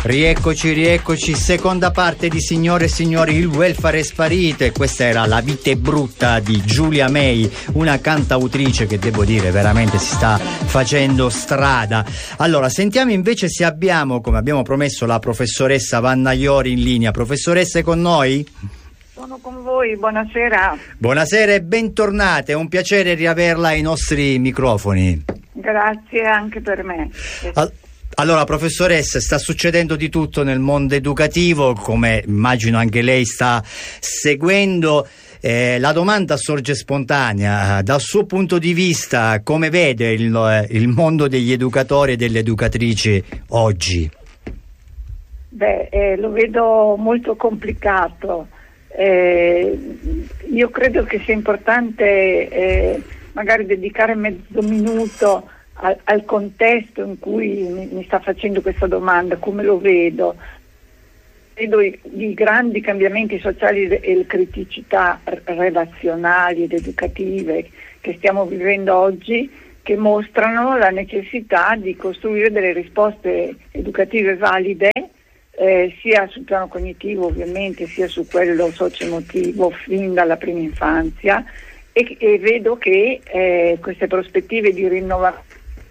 Rieccoci, seconda parte di Signore e signori, il welfare è sparito, e questa era La vita è brutta di Giulia May, una cantautrice che devo dire veramente si sta facendo strada. Allora, sentiamo invece se abbiamo, come abbiamo promesso, la professoressa Vanna Iori in linea. Professoressa, è con noi? Sono con voi, buonasera. Buonasera e bentornate, è un piacere riaverla ai nostri microfoni. Grazie anche per me. Allora, professoressa, sta succedendo di tutto nel mondo educativo, come immagino anche lei sta seguendo. La domanda sorge spontanea: dal suo punto di vista, come vede il mondo degli educatori e delle educatrici oggi? Lo vedo molto complicato. Io credo che sia importante magari dedicare mezzo minuto al contesto in cui mi sta facendo questa domanda, come lo vedo. Vedo i grandi cambiamenti sociali e le criticità relazionali ed educative che stiamo vivendo oggi, che mostrano la necessità di costruire delle risposte educative valide, sia sul piano cognitivo ovviamente, sia su quello socio-emotivo fin dalla prima infanzia, e vedo che queste prospettive di rinnovazione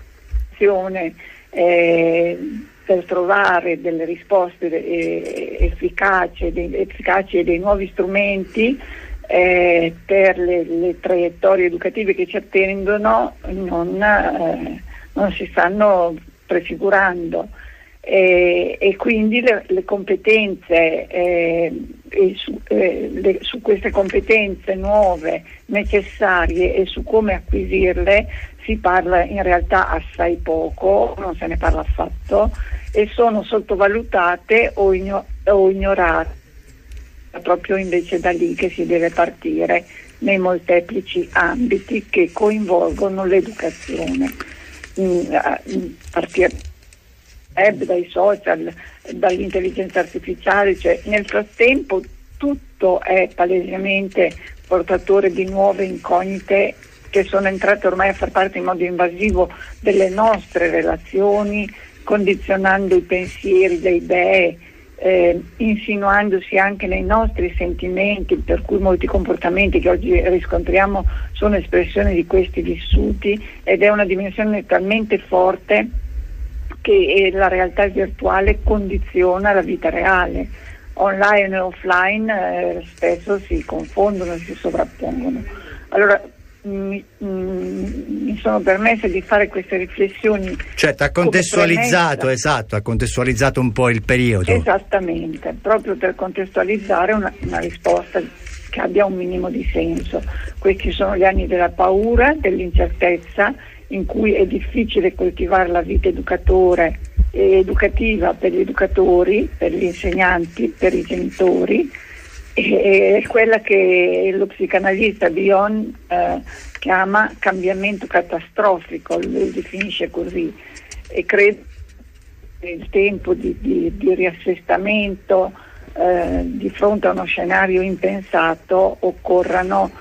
per trovare delle risposte efficaci e dei nuovi strumenti per le traiettorie educative che ci attendono non si stanno prefigurando, e quindi le competenze su queste competenze nuove necessarie e su come acquisirle si parla in realtà assai poco, non se ne parla affatto, e sono sottovalutate o ignorate. Proprio invece da lì che si deve partire nei molteplici ambiti che coinvolgono l'educazione, partire dai social, dall'intelligenza artificiale, cioè nel frattempo tutto è palesemente portatore di nuove incognite che sono entrate ormai a far parte in modo invasivo delle nostre relazioni, condizionando i pensieri, le idee, insinuandosi anche nei nostri sentimenti, per cui molti comportamenti che oggi riscontriamo sono espressione di questi vissuti, ed è una dimensione talmente forte che la realtà virtuale condiziona la vita reale. Online e offline spesso si confondono, si sovrappongono. Allora mi sono permessa di fare queste riflessioni. Certo, ha contestualizzato, ha contestualizzato un po' il periodo. Esattamente, proprio per contestualizzare una risposta che abbia un minimo di senso. Questi sono gli anni della paura, dell'incertezza, in cui è difficile coltivare la vita educativa per gli educatori, per gli insegnanti, per i genitori. È quella che lo psicanalista Bion chiama cambiamento catastrofico, lo definisce così, e credo che il tempo di riassestamento di fronte a uno scenario impensato occorra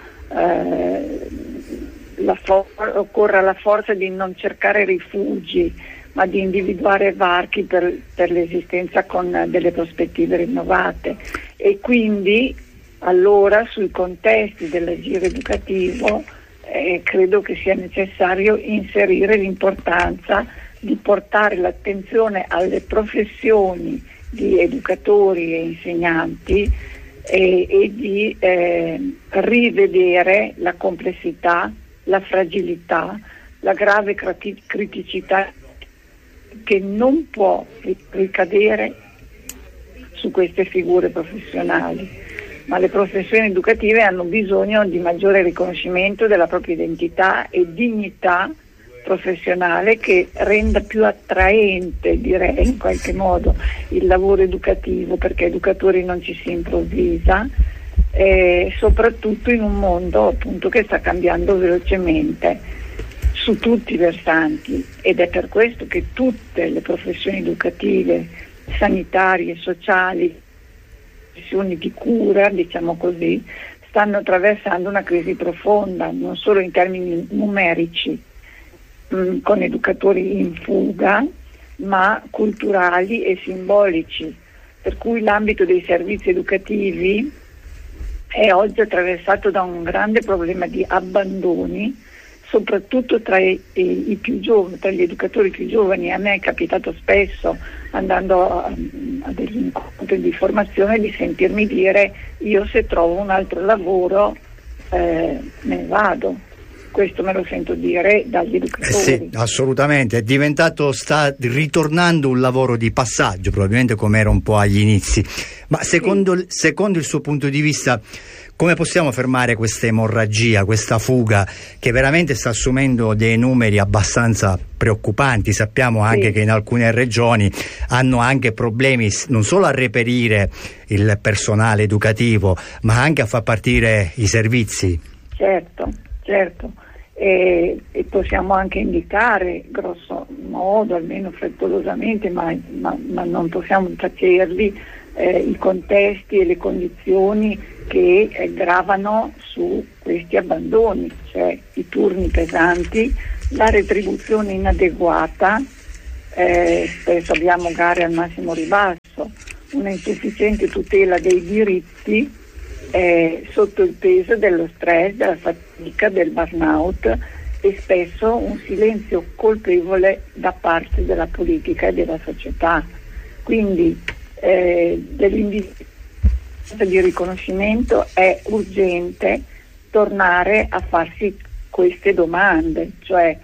la forza di non cercare rifugi, ma di individuare varchi per l'esistenza con delle prospettive rinnovate. E quindi allora sui contesti dell'agire educativo credo che sia necessario inserire l'importanza di portare l'attenzione alle professioni di educatori e insegnanti e di rivedere la complessità, la fragilità, la grave criticità che non può ricadere su queste figure professionali, ma le professioni educative hanno bisogno di maggiore riconoscimento della propria identità e dignità professionale, che renda più attraente, direi in qualche modo, il lavoro educativo, perché educatori non ci si improvvisa, soprattutto in un mondo appunto che sta cambiando velocemente su tutti i versanti, ed è per questo che tutte le professioni educative, sanitarie, sociali, professioni di cura, diciamo così, stanno attraversando una crisi profonda, non solo in termini numerici, con educatori in fuga, ma culturali e simbolici, per cui l'ambito dei servizi educativi è oggi attraversato da un grande problema di abbandoni, soprattutto tra i più giovani, tra gli educatori più giovani. A me è capitato spesso, andando a degli incontri di formazione, di sentirmi dire: io se trovo un altro lavoro me ne vado. Questo me lo sento dire dagli educatori. Sì, assolutamente, è diventato, sta ritornando un lavoro di passaggio, probabilmente come era un po' agli inizi. Ma secondo il suo punto di vista, come possiamo fermare questa emorragia, questa fuga che veramente sta assumendo dei numeri abbastanza preoccupanti? Sappiamo anche che in alcune regioni hanno anche problemi non solo a reperire il personale educativo, ma anche a far partire i servizi. Certo. E possiamo anche indicare, grosso modo, almeno frettolosamente, ma non possiamo tacerli, i contesti e le condizioni che gravano su questi abbandoni, cioè i turni pesanti, la retribuzione inadeguata, spesso abbiamo gare al massimo ribasso, una insufficiente tutela dei diritti sotto il peso dello stress, della fatica, del burnout, e spesso un silenzio colpevole da parte della politica e della società. Quindi dell'indipendenza di riconoscimento è urgente tornare a farsi queste domande, cioè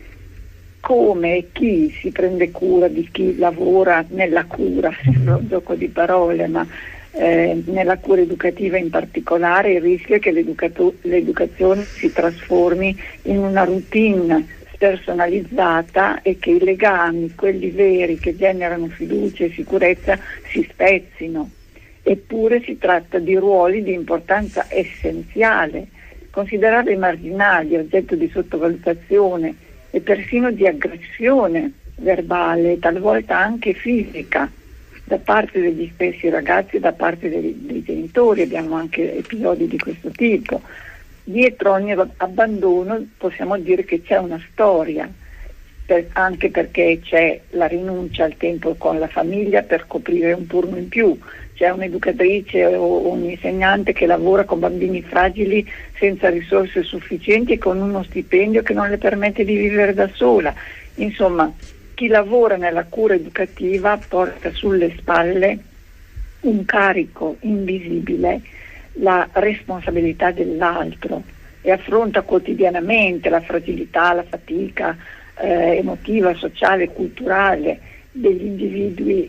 come e chi si prende cura di chi lavora nella cura, sembra un gioco di parole, ma nella cura educativa in particolare. Il rischio è che l'educazione si trasformi in una routine personalizzata e che i legami, quelli veri che generano fiducia e sicurezza, si spezzino. Eppure si tratta di ruoli di importanza essenziale, considerati marginali, oggetto di sottovalutazione e persino di aggressione verbale, talvolta anche fisica, da parte degli stessi ragazzi e da parte dei genitori. Abbiamo anche episodi di questo tipo. Dietro ogni abbandono possiamo dire che c'è una storia, anche perché c'è la rinuncia al tempo con la famiglia per coprire un turno in più, c'è un'educatrice o un insegnante che lavora con bambini fragili senza risorse sufficienti e con uno stipendio che non le permette di vivere da sola. Insomma, chi lavora nella cura educativa porta sulle spalle un carico invisibile, la responsabilità dell'altro, e affronta quotidianamente la fragilità, la fatica emotiva, sociale, culturale degli individui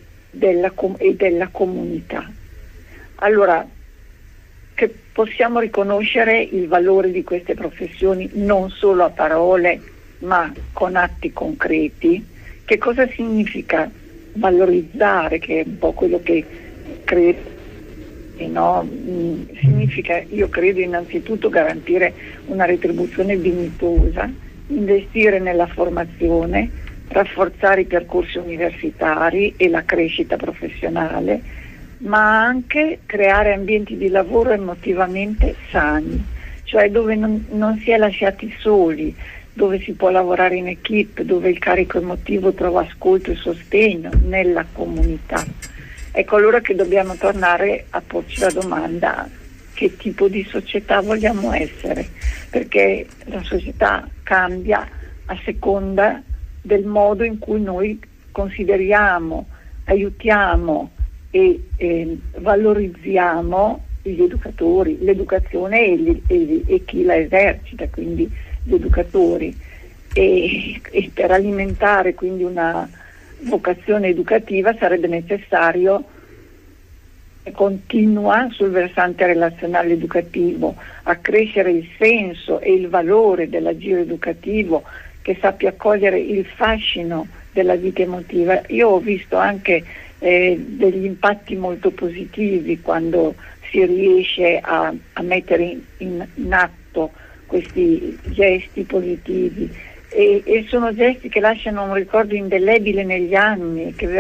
e della comunità. Allora, che possiamo riconoscere il valore di queste professioni non solo a parole, ma con atti concreti. Che cosa significa valorizzare, che è un po' quello che credo, no? Significa, io credo, innanzitutto garantire una retribuzione dignitosa, investire nella formazione, rafforzare i percorsi universitari e la crescita professionale, ma anche creare ambienti di lavoro emotivamente sani, cioè dove non si è lasciati soli, dove si può lavorare in equipe, dove il carico emotivo trova ascolto e sostegno nella comunità. Ecco allora che dobbiamo tornare a porci la domanda: che tipo di società vogliamo essere? Perché la società cambia a seconda del modo in cui noi consideriamo, aiutiamo e valorizziamo gli educatori, l'educazione e chi la esercita, quindi gli educatori, e per alimentare quindi una vocazione educativa sarebbe necessario continua sul versante relazionale educativo, accrescere il senso e il valore dell'agire educativo, che sappia cogliere il fascino della vita emotiva. Io ho visto anche degli impatti molto positivi quando si riesce a mettere in atto questi gesti positivi, e sono gesti che lasciano un ricordo indelebile negli anni, che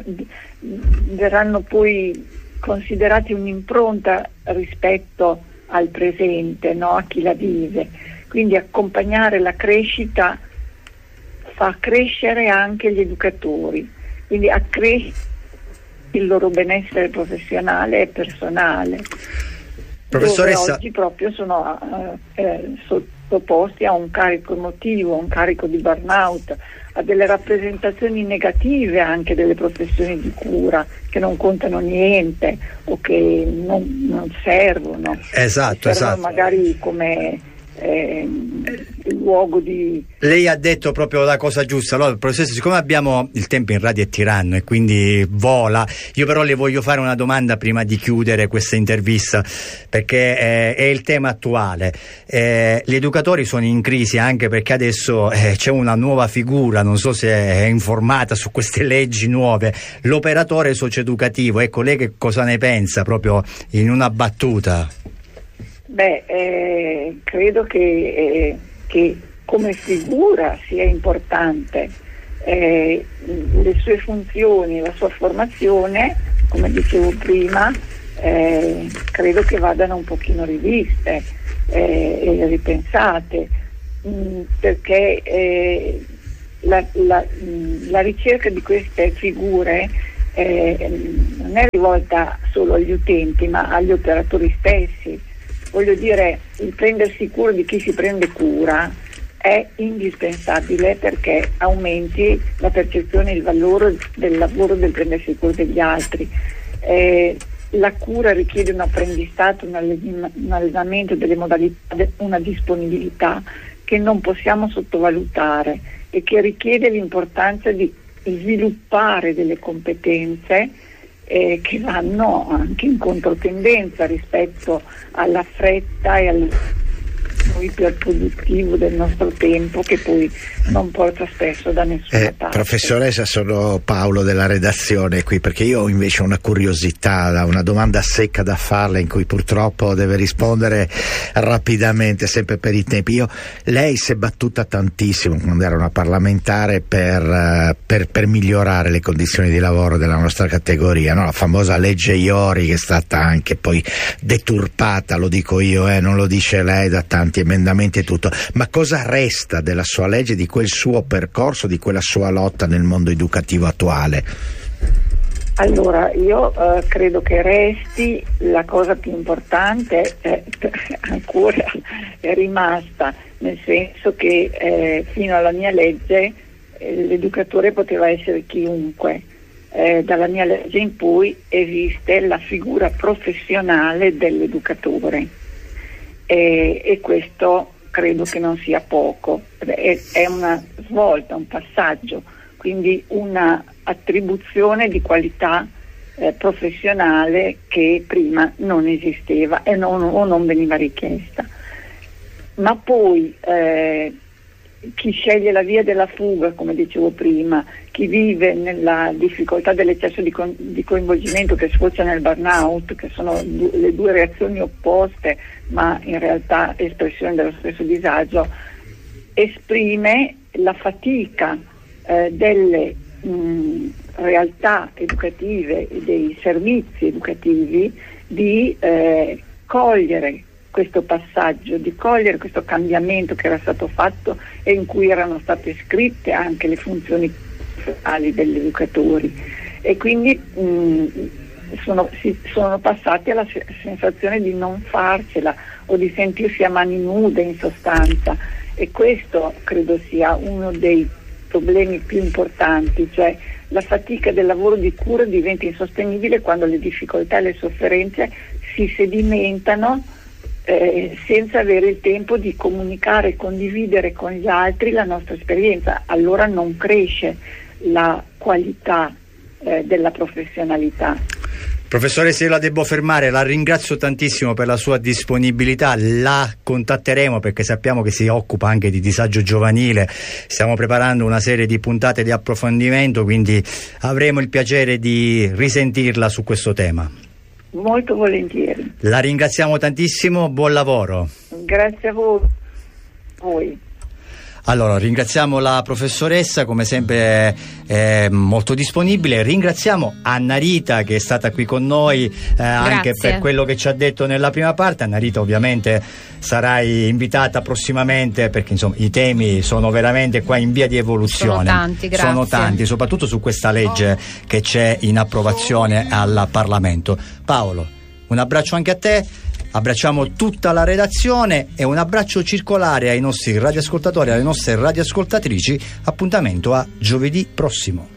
verranno poi considerati un'impronta rispetto al presente, no? A chi la vive. Quindi accompagnare la crescita fa crescere anche gli educatori, quindi accresce il loro benessere professionale e personale. Professoressa, oggi proprio sono sottoposti a un carico emotivo, a un carico di burnout, a delle rappresentazioni negative anche delle professioni di cura, che non contano niente o che non servono. Esatto. Magari come il luogo di... Lei ha detto proprio la cosa giusta. Allora, professoressa, siccome abbiamo il tempo in radio è tiranno e quindi vola, io però le voglio fare una domanda prima di chiudere questa intervista, perché è il tema attuale. Gli educatori sono in crisi anche perché adesso c'è una nuova figura, non so se è informata su queste leggi nuove, l'operatore socioeducativo. Ecco, lei che cosa ne pensa, proprio in una battuta? Credo che come figura sia importante. Le sue funzioni, la sua formazione, come dicevo prima, credo che vadano un pochino riviste e ripensate, perché la ricerca di queste figure non è rivolta solo agli utenti ma agli operatori stessi. Voglio dire, il prendersi cura di chi si prende cura è indispensabile perché aumenti la percezione e il valore del lavoro del prendersi cura degli altri. La cura richiede un apprendistato, un allenamento delle modalità, una disponibilità che non possiamo sottovalutare e che richiede l'importanza di sviluppare delle competenze che vanno anche in controtendenza rispetto alla fretta e al iperproduttivo del nostro tempo, che poi non porta spesso da nessuna parte. Professoressa, sono Paolo della redazione qui, perché io ho invece una curiosità, una domanda secca da farle in cui purtroppo deve rispondere rapidamente, sempre per i tempi. Lei si è battuta tantissimo quando era una parlamentare per migliorare le condizioni di lavoro della nostra categoria, no? La famosa legge Iori, che è stata anche poi deturpata, lo dico io, non lo dice lei, da tanti emendamenti e tutto. Ma cosa resta della sua legge, di quel suo percorso, di quella sua lotta nel mondo educativo attuale? Allora, io credo che resti la cosa più importante, ancora è rimasta, nel senso che fino alla mia legge l'educatore poteva essere chiunque. Dalla mia legge in poi esiste la figura professionale dell'educatore. E questo credo che non sia poco, è una svolta, un passaggio, quindi una attribuzione di qualità professionale che prima non esisteva e non veniva richiesta. Ma poi chi sceglie la via della fuga, come dicevo prima, chi vive nella difficoltà dell'eccesso di coinvolgimento che sfocia nel burnout, che sono le due reazioni opposte ma in realtà espressione dello stesso disagio, esprime la fatica delle realtà educative e dei servizi educativi di cogliere questo passaggio, di cogliere questo cambiamento che era stato fatto e in cui erano state scritte anche le funzioni professionali degli educatori, e quindi sono passati alla sensazione di non farcela o di sentirsi a mani nude in sostanza, e questo credo sia uno dei problemi più importanti, cioè la fatica del lavoro di cura diventa insostenibile quando le difficoltà e le sofferenze si sedimentano senza avere il tempo di comunicare e condividere con gli altri la nostra esperienza. Allora non cresce la qualità della professionalità. Professoressa, io la devo fermare, la ringrazio tantissimo per la sua disponibilità, la contatteremo perché sappiamo che si occupa anche di disagio giovanile, stiamo preparando una serie di puntate di approfondimento, quindi avremo il piacere di risentirla su questo tema. Molto volentieri. La ringraziamo tantissimo, buon lavoro. Grazie a voi. Allora, ringraziamo la professoressa, come sempre molto disponibile. Ringraziamo Anna Rita che è stata qui con noi anche per quello che ci ha detto nella prima parte. Anna Rita, ovviamente sarai invitata prossimamente, perché insomma i temi sono veramente qua in via di evoluzione. Sono tanti, soprattutto su questa legge che c'è in approvazione al Parlamento. Paolo, un abbraccio anche a te. Abbracciamo tutta la redazione e un abbraccio circolare ai nostri radioascoltatori e alle nostre radioascoltatrici. Appuntamento a giovedì prossimo.